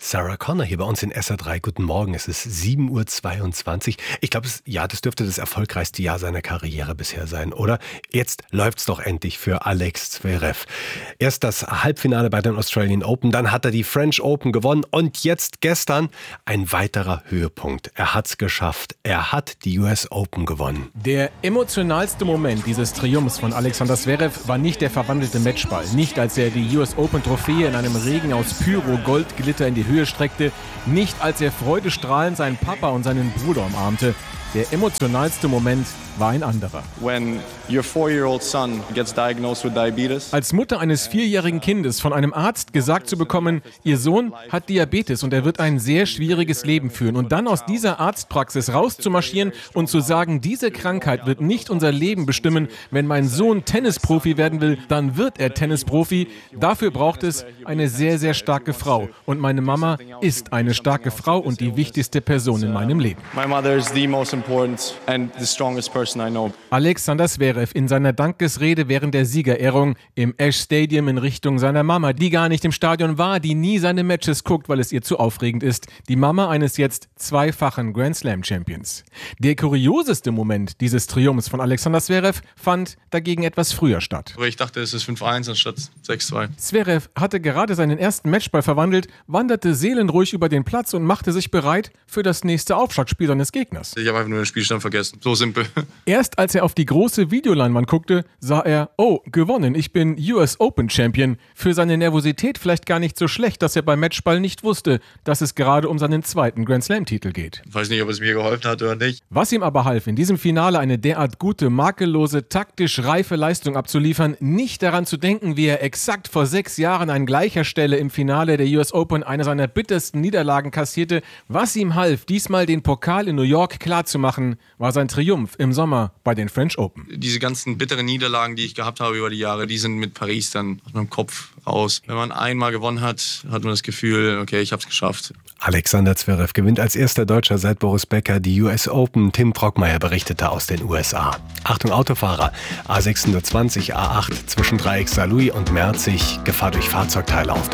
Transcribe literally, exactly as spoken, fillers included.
Sarah Connor hier bei uns in S R drei. Guten Morgen, es ist sieben Uhr zweiundzwanzig. Ich glaube, ja, das dürfte das erfolgreichste Jahr seiner Karriere bisher sein, oder? Jetzt läuft's doch endlich für Alex Zverev. Erst das Halbfinale bei den Australian Open, dann hat er die French Open gewonnen und jetzt gestern ein weiterer Höhepunkt. Er hat's geschafft. Er hat die U S Open gewonnen. Der emotionalste Moment dieses Triumphs von Alexander Zverev war nicht der verwandelte Matchball. Nicht, als er die U S Open-Trophäe in einem Regen aus Pyro-Goldglitter in die Höhe streckte. Nicht, als er freudestrahlend seinen Papa und seinen Bruder umarmte. Der emotionalste Moment war ein anderer. When your four-year-old son gets diagnosed with diabetes. Als Mutter eines vierjährigen Kindes von einem Arzt gesagt zu bekommen, ihr Sohn hat Diabetes und er wird ein sehr schwieriges Leben führen. Und dann aus dieser Arztpraxis rauszumarschieren und zu sagen, diese Krankheit wird nicht unser Leben bestimmen. Wenn mein Sohn Tennisprofi werden will, dann wird er Tennisprofi. Dafür braucht es eine sehr, sehr starke Frau. Und meine Mama ist eine starke Frau und die wichtigste Person in meinem Leben. My mother is the most important and the strongest person I know. Alexander Zverev in seiner Dankesrede während der Siegerehrung im Ash Stadium in Richtung seiner Mama, die gar nicht im Stadion war, die nie seine Matches guckt, weil es ihr zu aufregend ist. Die Mama eines jetzt zweifachen Grand Slam Champions. Der kurioseste Moment dieses Triumphs von Alexander Zverev fand dagegen etwas früher statt. Ich dachte, es ist fünf eins anstatt sechs zwei. Zverev hatte gerade seinen ersten Matchball verwandelt, wanderte seelenruhig über den Platz und machte sich bereit für das nächste Aufschlagspiel seines Gegners. Ich habe einfach nur den Spielstand vergessen. So simpel. Erst als er auf die große Videoleinwand guckte, sah er, oh, gewonnen, ich bin U S Open Champion. Für seine Nervosität vielleicht gar nicht so schlecht, dass er beim Matchball nicht wusste, dass es gerade um seinen zweiten Grand Slam Titel geht. Ich weiß nicht, ob es mir geholfen hat oder nicht. Was ihm aber half, in diesem Finale eine derart gute, makellose, taktisch reife Leistung abzuliefern, nicht daran zu denken, wie er exakt vor sechs Jahren an gleicher Stelle im Finale der U S Open eine seiner bittersten Niederlagen kassierte. Was ihm half, diesmal den Pokal in New York klarzumachen, war sein Triumph im Sommer bei den French Open. Diese ganzen bitteren Niederlagen, die ich gehabt habe über die Jahre, die sind mit Paris dann aus meinem Kopf raus. Wenn man einmal gewonnen hat, hat man das Gefühl, okay, ich habe es geschafft. Alexander Zverev gewinnt als erster Deutscher seit Boris Becker die U S Open. Tim Brockmeier berichtete aus den U S A. Achtung Autofahrer, A sechshundertzwanzig, A acht zwischen Dreieck Saarlouis und Merzig, Gefahr durch Fahrzeugteile auf der